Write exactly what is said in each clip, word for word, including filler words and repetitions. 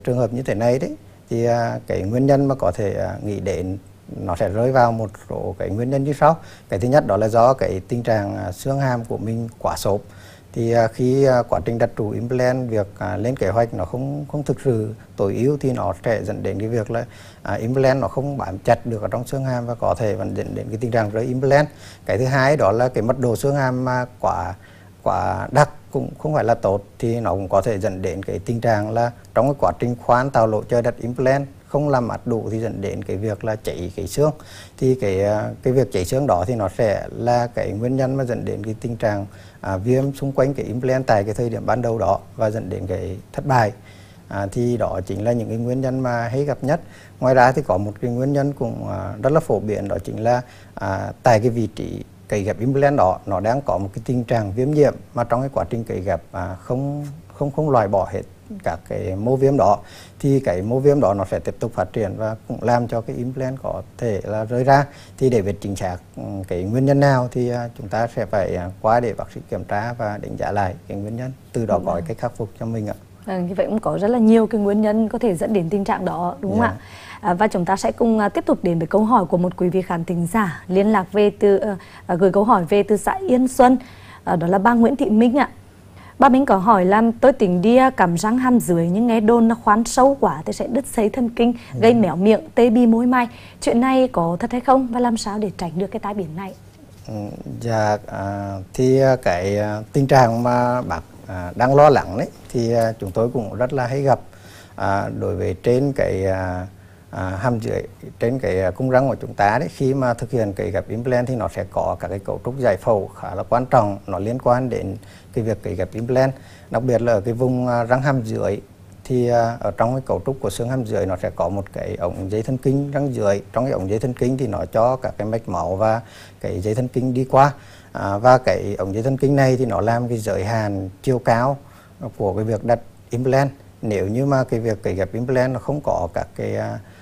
Trường hợp như thế này đấy thì à, cái nguyên nhân mà có thể à, nghĩ đến nó sẽ rơi vào một số cái nguyên nhân như sau. Cái thứ nhất đó là do cái tình trạng à, xương hàm của mình quá xốp. Thì à, khi à, quá trình đặt trụ implant, việc à, lên kế hoạch nó không không thực sự tối ưu thì nó sẽ dẫn đến cái việc là à, implant nó không bám chặt được ở trong xương hàm và có thể vẫn dẫn đến cái tình trạng rơi implant. Cái thứ hai đó là cái mật độ xương hàm mà quá quá đặc cũng không phải là tốt thì nó cũng có thể dẫn đến cái tình trạng là trong cái quá trình khoan tạo lỗ cho đặt implant không làm mát đủ thì dẫn đến cái việc là chảy cái xương. Thì cái cái việc chảy xương đó thì nó sẽ là cái nguyên nhân mà dẫn đến cái tình trạng à, viêm xung quanh cái implant tại cái thời điểm ban đầu đó và dẫn đến cái thất bại. À, thì đó chính là những cái nguyên nhân mà hay gặp nhất. Ngoài ra thì có một cái nguyên nhân cũng à, rất là phổ biến, đó chính là à, tại cái vị trí cấy ghép implant đó nó đang có một cái tình trạng viêm nhiễm, mà trong cái quá trình cấy ghép à, không không không loại bỏ hết các cái mô viêm đó thì cái mô viêm đó nó sẽ tiếp tục phát triển và cũng làm cho cái implant có thể là rơi ra. Thì để biết chính xác cái nguyên nhân nào thì à, chúng ta sẽ phải à, qua để bác sĩ kiểm tra và đánh giá lại cái nguyên nhân, từ đó có cái khắc phục cho mình ạ. À, như vậy cũng có rất là nhiều cái nguyên nhân có thể dẫn đến tình trạng đó, đúng không yeah. ạ? À, và chúng ta sẽ cùng uh, tiếp tục đến với câu hỏi của một quý vị khán thính giả liên lạc về từ uh, uh, gửi câu hỏi về từ xã Yên Xuân, uh, đó là bà Nguyễn Thị Minh ạ. Bà Minh có hỏi là tôi tính đi cắm răng hàm dưới nhưng nghe đồn nó khoan sâu quá thì sẽ đứt dây thần kinh, yeah. gây méo miệng, tê bì môi mai. Chuyện này có thật hay không và làm sao để tránh được cái tai biến này? Ừ, dạ à, thì cái tình trạng mà bác à, đang lo lắng đấy thì à, chúng tôi cũng rất là hay gặp à, đối với trên cái à, à, hàm dưới, trên cái cung răng của chúng ta đấy. Khi mà thực hiện cái ghép implant thì nó sẽ có các cái cấu trúc giải phẫu khá là quan trọng, nó liên quan đến cái việc cái ghép implant, đặc biệt là ở cái vùng răng hàm dưới. Thì à, ở trong cái cấu trúc của xương hàm dưới nó sẽ có một cái ống dây thần kinh răng dưới. Trong cái ống dây thần kinh thì nó cho các cái mạch máu và cái dây thần kinh đi qua, à, và cái ống dây thần kinh này thì nó làm cái giới hạn chiều cao của cái việc đặt implant. Nếu như mà cái việc cái ghép implant nó không có các cái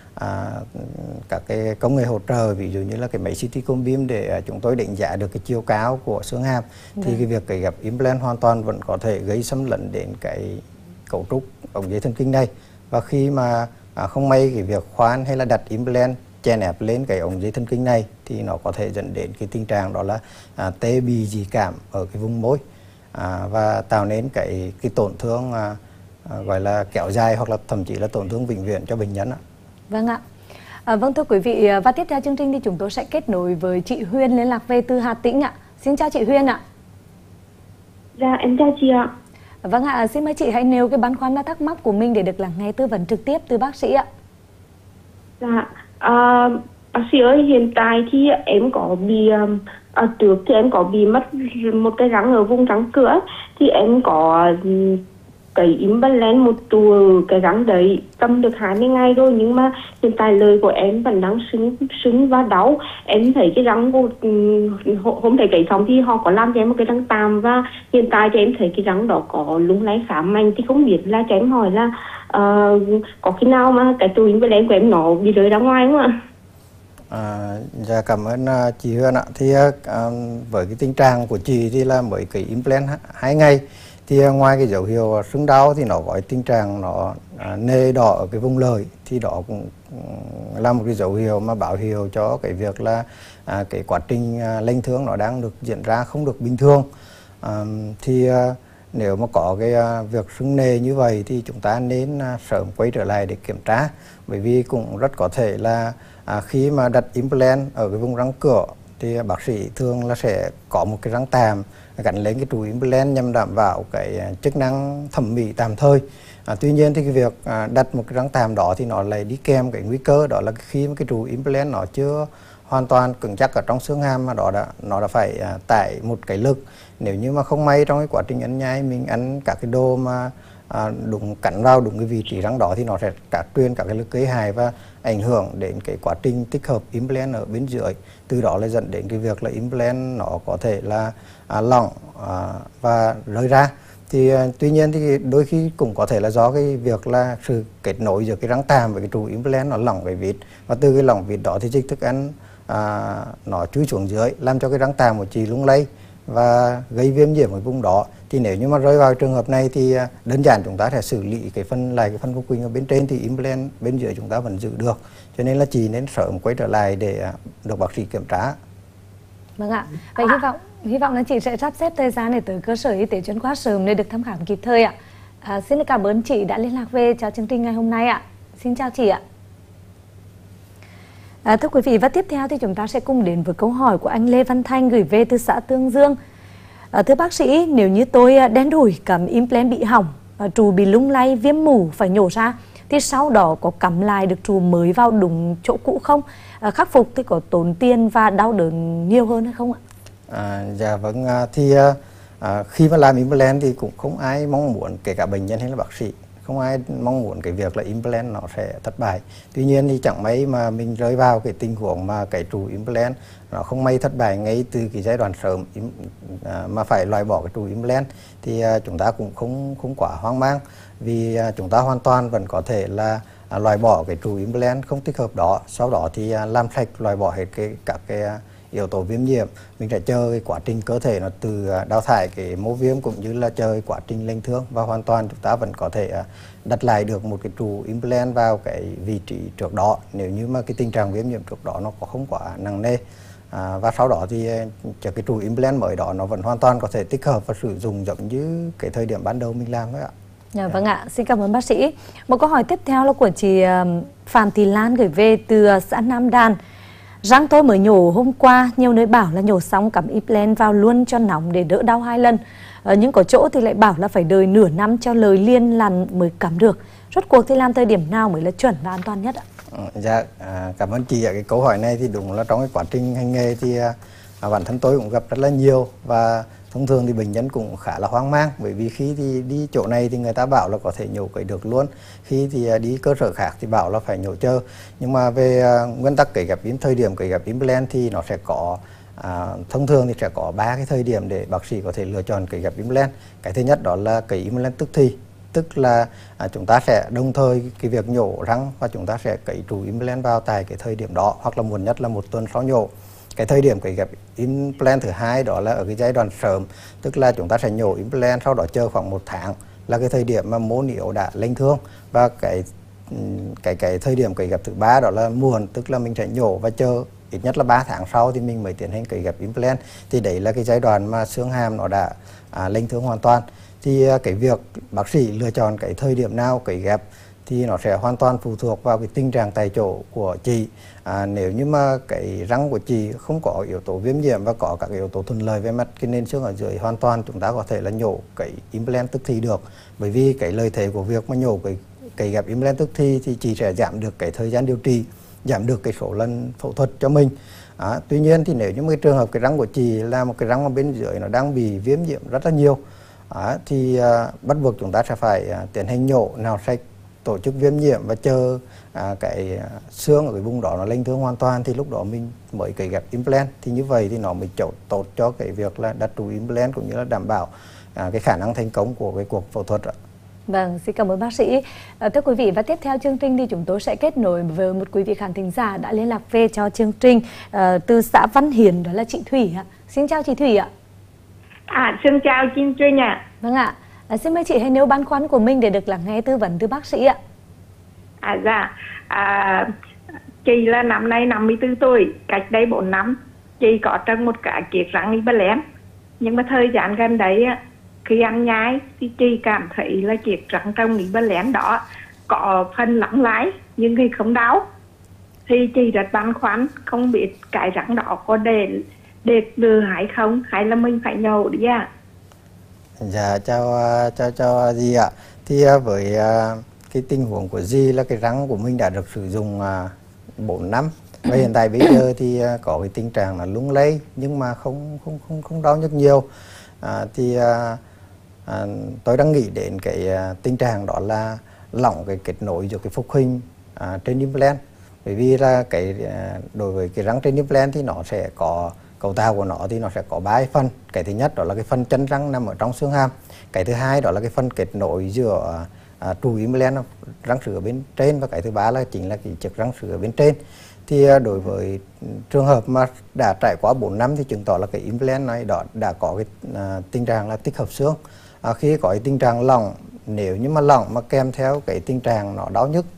à, các cái công nghệ hỗ trợ, ví dụ như là cái máy xê tê cone beam để chúng tôi đánh giá được cái chiều cao của xương hàm, Đấy. thì cái việc cái ghép implant hoàn toàn vẫn có thể gây xâm lấn đến cái cấu trúc ống dây thần kinh này. Và khi mà à, không may cái việc khoan hay là đặt implant chèn ép lên cái ống dây thần kinh này thì nó có thể dẫn đến cái tình trạng đó là à, tê bì dị cảm ở cái vùng môi, à, và tạo nên cái cái tổn thương à, à, gọi là kéo dài hoặc là thậm chí là tổn thương vĩnh viễn cho bệnh nhân ạ. Vâng ạ. À, vâng thưa quý vị, và tiếp theo chương trình thì chúng tôi sẽ kết nối với chị Huyên liên lạc về từ Hà Tĩnh ạ. Xin chào chị Huyên ạ. Dạ em chào chị ạ. Vâng ạ, xin mời chị hãy nêu cái băn khoăn và thắc mắc của mình để được lắng nghe tư vấn trực tiếp từ bác sĩ ạ. Dạ, à, bác sĩ ơi, hiện tại thì em có bị, à, trước thì em có bị mất một cái răng ở vùng răng cửa, thì em có cấy implant một trụ cái răng đấy tầm được hai mươi ngày rồi, nhưng mà hiện tại lời của em vẫn đang sưng sưng và đau. Em thấy cái răng của, hôm thấy cấy xong thì họ có làm cho em một cái răng tàm, và hiện tại thì em thấy cái răng đó có lung lay khá mạnh. Thì không biết là cho em hỏi là uh, có khi nào mà cái trụ implant của em nó bị rơi ra ngoài không ạ? À, dạ cảm ơn uh, chị Huyền ạ. Thì uh, với cái tình trạng của chị thì là mới cấy implant hai ngày. Thì ngoài cái dấu hiệu sưng đau thì nó có tình trạng nó à, nê đỏ ở cái vùng lợi, thì đó cũng là một cái dấu hiệu mà báo hiệu cho cái việc là à, cái quá trình à, lành thương nó đang được diễn ra không được bình thường. À, thì à, nếu mà có cái à, việc sưng nề như vậy thì chúng ta nên à, sớm quay trở lại để kiểm tra, bởi vì cũng rất có thể là à, khi mà đặt implant ở cái vùng răng cửa thì bác sĩ thường là sẽ có một cái răng tàm gắn lên cái trụ implant nhằm đảm bảo cái chức năng thẩm mỹ tạm thời. À, tuy nhiên thì cái việc à, đặt một cái răng tàm đó thì nó lại đi kèm cái nguy cơ, đó là khi mà cái trụ implant nó chưa hoàn toàn cứng chắc ở trong xương hàm, mà đó đã nó đã phải à, tải một cái lực. Nếu như mà không may trong cái quá trình ăn nhai mình ăn các cái đồ mà à, đúng cắn vào đúng cái vị trí răng đó thì nó sẽ cả truyền các cái lực gây hại và ảnh hưởng đến cái quá trình tích hợp implant ở bên dưới, từ đó là dẫn đến cái việc là implant nó có thể là à, lỏng à, và rơi ra. Thì à, tuy nhiên thì đôi khi cũng có thể là do cái việc là sự kết nối giữa cái răng tàm với cái trụ implant nó lỏng cái vít, và từ cái lỏng vít đó thì dịch thức ăn à, nó chui xuống dưới làm cho cái răng tàm của chị lung lay và gây viêm nhiễm ở vùng đó. Thì nếu như mà rơi vào trường hợp này thì đơn giản chúng ta sẽ xử lý cái phân lại cái phân cục quỳnh ở bên trên, thì implant bên dưới chúng ta vẫn giữ được. Cho nên là chị nên sớm quay trở lại để được bác sĩ kiểm tra. Vâng ạ. Vậy hy vọng hy vọng là chị sẽ sắp xếp thời gian để tới cơ sở y tế chuyên khoa sớm để được thăm khám kịp thời ạ. À, xin cảm ơn chị đã liên lạc về cho chương trình ngày hôm nay ạ. Xin chào chị ạ. À, thưa quý vị, và tiếp theo thì chúng ta sẽ cùng đến với câu hỏi của anh Lê Văn Thanh gửi về từ xã Tương Dương. À, thưa bác sĩ, nếu như tôi đen đủi, cắm implant bị hỏng, trù bị lung lay, viêm mủ phải nhổ ra, thì sau đó có cắm lại được trù mới vào đúng chỗ cũ không? À, khắc phục thì có tốn tiền và đau đớn nhiều hơn hay không ạ? À, dạ vâng, thì à, khi mà làm implant thì cũng không ai mong muốn, kể cả bệnh nhân hay là bác sĩ, không ai mong muốn cái việc là implant nó sẽ thất bại. Tuy nhiên thì chẳng mấy mà mình rơi vào cái tình huống mà cái trù implant nó không may thất bại ngay từ cái giai đoạn sớm mà phải loại bỏ cái trù implant, thì chúng ta cũng không không quá hoang mang, vì chúng ta hoàn toàn vẫn có thể là loại bỏ cái trù implant không thích hợp đó, sau đó thì làm sạch loại bỏ hết cái các cái yếu tố viêm nhiễm. Mình sẽ chờ cái quá trình cơ thể nó từ đào thải cái mô viêm, cũng như là chờ cái quá trình lành thương, và hoàn toàn chúng ta vẫn có thể đặt lại được một cái trù implant vào cái vị trí trước đó, nếu như mà cái tình trạng viêm nhiễm trước đó nó có không quá nặng nề. À, và sau đó thì cái trù implant mới đó nó vẫn hoàn toàn có thể tích hợp và sử dụng giống như cái thời điểm ban đầu mình làm đấy ạ. Dạ, vâng ạ, xin cảm ơn bác sĩ. Một câu hỏi tiếp theo là của chị Phạm Thị Lan gửi về từ xã Nam Đàn. Răng tôi mới nhổ hôm qua, nhiều nơi bảo là nhổ xong cắm implant vào luôn cho nóng để đỡ đau hai lần. Ở những có chỗ thì lại bảo là phải đợi nửa năm cho lời liên lằn mới cắm được. Rốt cuộc thì làm thời điểm nào mới là chuẩn và an toàn nhất ạ? Dạ, à, cảm ơn chị ạ. Cái câu hỏi này thì đúng là trong cái quá trình hành nghề thì à, bản thân tôi cũng gặp rất là nhiều, và thông thường thì bệnh nhân cũng khá là hoang mang, bởi vì khi thì đi chỗ này thì người ta bảo là có thể nhổ cấy được luôn, khi thì đi cơ sở khác thì bảo là phải nhổ chờ. Nhưng mà về uh, nguyên tắc cấy ghép im thời điểm cấy ghép implant thì nó sẽ có à, thông thường thì sẽ có ba cái thời điểm để bác sĩ có thể lựa chọn cấy ghép implant. Cái thứ nhất đó là cấy implant tức thì, tức là à, chúng ta sẽ đồng thời cái việc nhổ răng và chúng ta sẽ cấy trù implant vào tại cái thời điểm đó, hoặc là muộn nhất là một tuần sau nhổ. Cái thời điểm cấy ghép implant thứ hai đó là ở cái giai đoạn sớm, tức là chúng ta sẽ nhổ implant, sau đó chờ khoảng một tháng là cái thời điểm mà mô niệu đã lành thương. Và cái cái cái thời điểm cấy ghép thứ ba đó là muộn, tức là mình sẽ nhổ và chờ ít nhất là ba tháng sau thì mình mới tiến hành cấy ghép implant. Thì đấy là cái giai đoạn mà xương hàm nó đã à, lành thương hoàn toàn. Thì cái việc bác sĩ lựa chọn cái thời điểm nào cấy ghép thì nó sẽ hoàn toàn phụ thuộc vào cái tình trạng tại chỗ của chị. À, nếu như mà cái răng của chị không có yếu tố viêm nhiễm và có các yếu tố thuận lợi về mặt cái nền xương ở dưới, hoàn toàn chúng ta có thể là nhổ cái implant tức thì được. Bởi vì cái lợi thế của việc mà nhổ cái cấy ghép implant tức thì thì chị sẽ giảm được cái thời gian điều trị, giảm được cái số lần phẫu thuật cho mình. À, tuy nhiên thì nếu như cái trường hợp cái răng của chị là một cái răng ở bên dưới nó đang bị viêm nhiễm rất là nhiều, à, thì à, bắt buộc chúng ta sẽ phải à, tiến hành nhổ nào sạch, tổ chức viêm nhiễm và chờ à, cái xương ở cái vùng đó nó lành thương hoàn toàn, thì lúc đó mình mới cấy ghép implant. Thì như vậy thì nó mới chỗ tốt cho cái việc là đặt trù implant, cũng như là đảm bảo à, cái khả năng thành công của cái cuộc phẫu thuật ạ. Vâng, xin cảm ơn bác sĩ. À, thưa quý vị, và tiếp theo chương trình thì chúng tôi sẽ kết nối với một quý vị khán thính giả đã liên lạc về cho chương trình à, từ xã Văn Hiền, đó là chị Thủy ạ. Xin chào chị Thủy ạ. À, xin chào chương trình ạ. Vâng ạ. À, xin mời chị hãy nêu băn khoăn của mình để được lắng nghe tư vấn từ bác sĩ ạ. À dạ, à, chị là năm nay năm mươi tư tuổi, cách đây bốn năm chị có trồng một cái chiếc răng implant, nhưng mà thời gian gần đấy khi ăn nhái thì chị cảm thấy là chiếc răng trong implant đó có phần lỏng lái nhưng thì không đau. Thì chị rất băn khoăn không biết cái răng đó có để để lừa hay không, hay là mình phải nhổ đi ạ? Dạ, chào chào chào dì ạ. Thì với cái tình huống của dì là cái răng của mình đã được sử dụng bốn năm, và hiện tại bây giờ thì có cái tình trạng là lung lay nhưng mà không không không không đau nhức nhiều. À, thì à, tôi đang nghĩ đến cái tình trạng đó là lỏng cái kết nối giữa cái phục hình à, trên implant. Bởi vì là cái đối với cái răng trên implant thì nó sẽ có cấu tạo của nó thì nó sẽ có ba phần. Cái thứ nhất đó là cái phần chân răng nằm ở trong xương hàm. Cái thứ hai đó là cái phần kết nối giữa à, trụ implant răng sữa ở bên trên, và cái thứ ba là chính là cái chất răng sữa ở bên trên. Thì à, đối với trường hợp mà đã trải qua bốn năm thì chứng tỏ là cái implant này đó đã có cái à, tình trạng là tích hợp xương. À, khi có cái tình trạng lỏng, nếu như mà lỏng mà kèm theo cái tình trạng nó đau nhức